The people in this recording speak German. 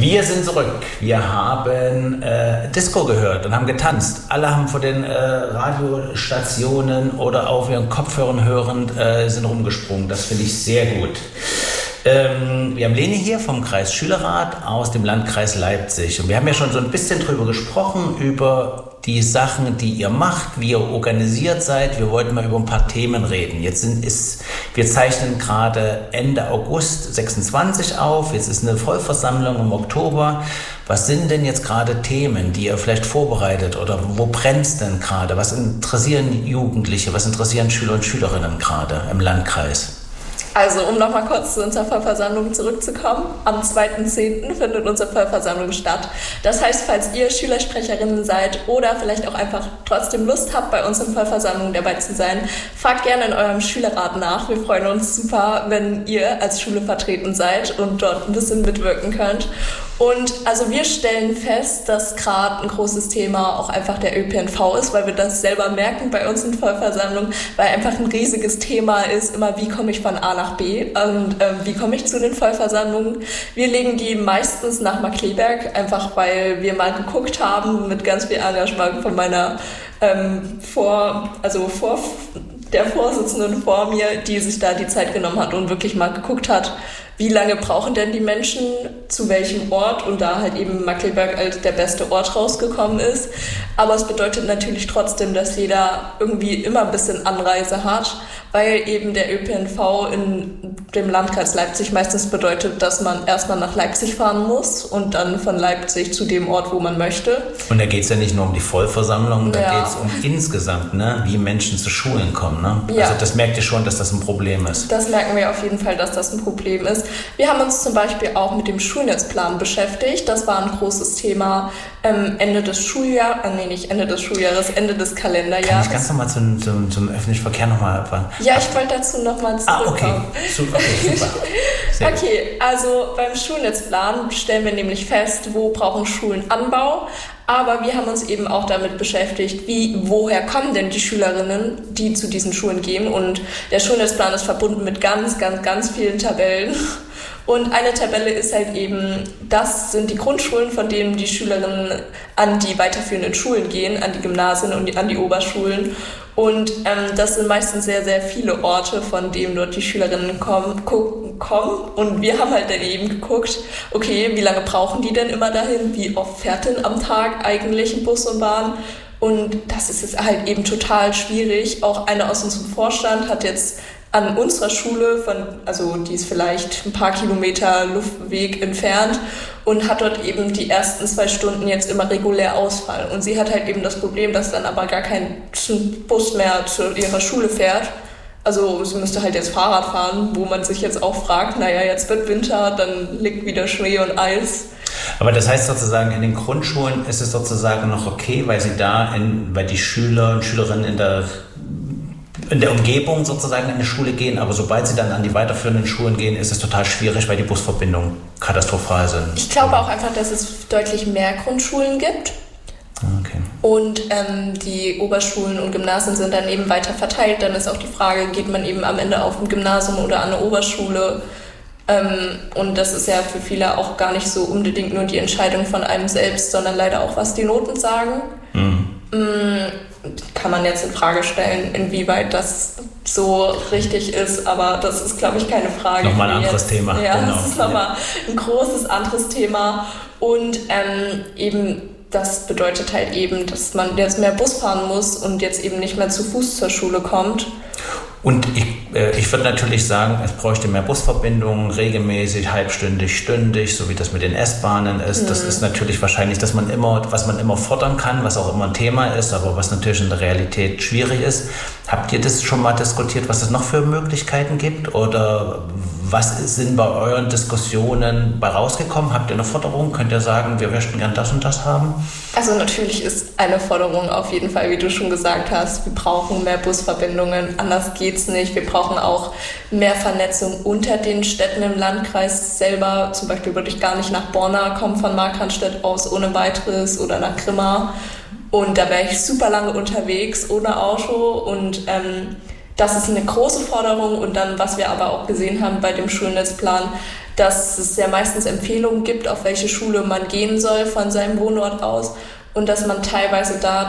Wir sind zurück. Wir haben Disco gehört und haben getanzt. Alle haben vor den Radiostationen oder auf ihren Kopfhörern hörend sind rumgesprungen. Das finde ich sehr gut. Wir haben Leni hier vom Kreis Schülerrat aus dem Landkreis Leipzig. Und wir haben ja schon so ein bisschen drüber gesprochen, über die Sachen, die ihr macht, wie ihr organisiert seid. Wir wollten mal über ein paar Themen reden. Wir zeichnen gerade Ende August 26 auf. Jetzt ist eine Vollversammlung im Oktober. Was sind denn jetzt gerade Themen, die ihr vielleicht vorbereitet oder wo brennt es denn gerade? Was interessieren Jugendliche, was interessieren Schüler und Schülerinnen gerade im Landkreis? Also, um nochmal kurz zu unserer Vollversammlung zurückzukommen, am 2.10. findet unsere Vollversammlung statt. Das heißt, falls ihr Schülersprecherinnen seid oder vielleicht auch einfach trotzdem Lust habt, bei unseren Vollversammlungen dabei zu sein, fragt gerne in eurem Schülerrat nach. Wir freuen uns super, wenn ihr als Schule vertreten seid und dort ein bisschen mitwirken könnt. Und also wir stellen fest, dass gerade ein großes Thema auch einfach der ÖPNV ist, weil wir das selber merken bei uns in Vollversammlungen, weil einfach ein riesiges Thema ist, immer wie komme ich von A nach B und wie komme ich zu den Vollversammlungen. Wir legen die meistens nach Markkleeberg, einfach weil wir mal geguckt haben mit ganz viel Engagement von meiner der Vorsitzenden vor mir, die sich da die Zeit genommen hat und wirklich mal geguckt hat, wie lange brauchen denn die Menschen zu welchem Ort und da halt eben Markkleeberg als der beste Ort rausgekommen ist. Aber es bedeutet natürlich trotzdem, dass jeder irgendwie immer ein bisschen Anreise hat, weil eben der ÖPNV in dem Landkreis Leipzig meistens bedeutet, dass man erstmal nach Leipzig fahren muss und dann von Leipzig zu dem Ort, wo man möchte. Und da geht es ja nicht nur um die Vollversammlung, da geht es um insgesamt, ne, wie Menschen zu Schulen kommen. Ne? Ja. Also das merkt ihr schon, dass das ein Problem ist. Das merken wir auf jeden Fall, dass das ein Problem ist. Wir haben uns zum Beispiel auch mit dem Schulnetzplan beschäftigt. Das war ein großes Thema Ende des Schuljahres, Ende des Kalenderjahres. Kann ich ganz nochmal zum öffentlichen Verkehr nochmal abfahren? Ja, ich wollte dazu nochmal zurückkommen. Super. Okay, also beim Schulnetzplan stellen wir nämlich fest, wo brauchen Schulen Anbau. Aber wir haben uns eben auch damit beschäftigt, woher kommen denn die Schülerinnen, die zu diesen Schulen gehen. Und der Schulnetzplan ist verbunden mit ganz vielen Tabellen. Und eine Tabelle ist halt eben, das sind die Grundschulen, von denen die Schülerinnen an die weiterführenden Schulen gehen, an die Gymnasien und an die Oberschulen. Und das sind meistens sehr viele Orte, von denen dort die Schülerinnen kommen. Und wir haben halt dann eben geguckt, okay, wie lange brauchen die denn immer dahin? Wie oft fährt denn am Tag eigentlich ein Bus und Bahn? Und das ist jetzt halt eben total schwierig. Auch eine aus unserem Vorstand hat jetzt an unserer Schule, die ist vielleicht ein paar Kilometer Luftweg entfernt und hat dort eben die ersten 2 Stunden jetzt immer regulär Ausfall. Und sie hat halt eben das Problem, dass dann aber gar kein Bus mehr zu ihrer Schule fährt. Also sie müsste halt jetzt Fahrrad fahren, wo man sich jetzt auch fragt, naja, jetzt wird Winter, dann liegt wieder Schnee und Eis. Aber das heißt sozusagen, in den Grundschulen ist es sozusagen noch okay, weil die Schüler und Schülerinnen in der Umgebung sozusagen in die Schule gehen, aber sobald sie dann an die weiterführenden Schulen gehen, ist es total schwierig, weil die Busverbindungen katastrophal sind. Ich glaube auch einfach, dass es deutlich mehr Grundschulen gibt. Okay. Und die Oberschulen und Gymnasien sind dann eben weiter verteilt. Dann ist auch die Frage, geht man eben am Ende auf ein Gymnasium oder an eine Oberschule? Und das ist ja für viele auch gar nicht so unbedingt nur die Entscheidung von einem selbst, sondern leider auch, was die Noten sagen. Kann man jetzt in Frage stellen, inwieweit das so richtig ist, aber das ist, glaube ich, keine Frage. Nochmal ein anderes Thema. Ja, genau. Das ist nochmal ein großes anderes Thema und eben das bedeutet halt eben, dass man jetzt mehr Bus fahren muss und jetzt eben nicht mehr zu Fuß zur Schule kommt. Und ich würde natürlich sagen, es bräuchte mehr Busverbindungen, regelmäßig, halbstündig, stündig, so wie das mit den S-Bahnen ist. Das ist natürlich wahrscheinlich, was man immer fordern kann, was auch immer ein Thema ist, aber was natürlich in der Realität schwierig ist. Habt ihr das schon mal diskutiert, was es noch für Möglichkeiten gibt? Oder was sind bei euren Diskussionen bei rausgekommen? Habt ihr eine Forderung? Könnt ihr sagen, wir möchten gern das und das haben? Also natürlich ist eine Forderung auf jeden Fall, wie du schon gesagt hast, wir brauchen mehr Busverbindungen, anders geht's nicht. Wir brauchen auch mehr Vernetzung unter den Städten im Landkreis selber. Zum Beispiel würde ich gar nicht nach Borna kommen von Markranstädt aus ohne weiteres oder nach Grimma. Und da wäre ich super lange unterwegs ohne Auto und das ist eine große Forderung. Und dann, was wir aber auch gesehen haben bei dem Schulnetzplan, dass es ja meistens Empfehlungen gibt, auf welche Schule man gehen soll von seinem Wohnort aus und dass man teilweise da